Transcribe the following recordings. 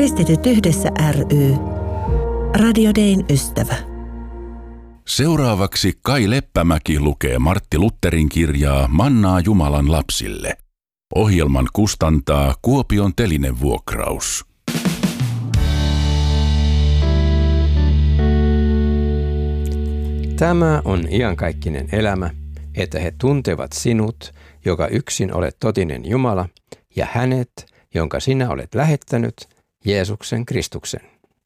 Kristityt yhdessä ry. Radio Dayn ystävä. Seuraavaksi Kai Leppämäki lukee Martti Lutherin kirjaa Mannaa Jumalan lapsille. Ohjelman kustantaa Kuopion Telinevuokraus. Tämä on iankaikkinen elämä, että he tuntevat sinut, joka yksin olet totinen Jumala, ja hänet, jonka sinä olet lähettänyt, Jeesuksen Kristuksen.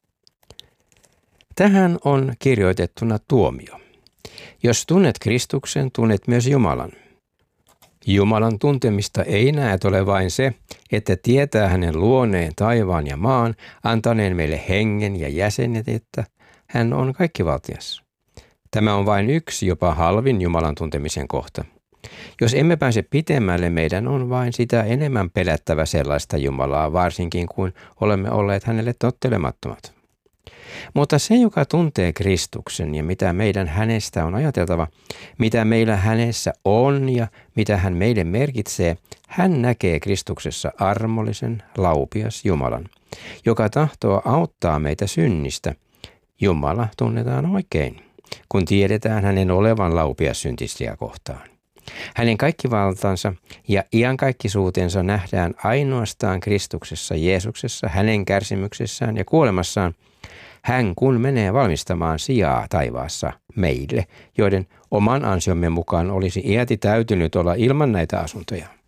Tähän on kirjoitettuna tuomio. Jos tunnet Kristuksen, tunnet myös Jumalan. Jumalan tuntemista ei näet ole vain se, että tietää hänen luoneen taivaan ja maan, antaneen meille hengen ja jäsenet, että hän on kaikkivaltias. Tämä on vain yksi, jopa halvin Jumalan tuntemisen kohta. Jos emme pääse pitemmälle, meidän on vain sitä enemmän pelättävä sellaista Jumalaa, varsinkin kun olemme olleet hänelle tottelemattomat. Mutta se, joka tuntee Kristuksen ja mitä meidän hänestä on ajateltava, mitä meillä hänessä on ja mitä hän meille merkitsee, hän näkee Kristuksessa armollisen, laupias Jumalan, joka tahtoo auttaa meitä synnistä. Jumala tunnetaan oikein, kun tiedetään hänen olevan laupias syntisiä kohtaan. Hänen kaikkivaltansa ja iankaikkisuutensa nähdään ainoastaan Kristuksessa, Jeesuksessa, hänen kärsimyksessään ja kuolemassaan. Hän kun menee valmistamaan sijaa taivaassa meille, joiden oman ansiomme mukaan olisi iäti täytynyt olla ilman näitä asuntoja.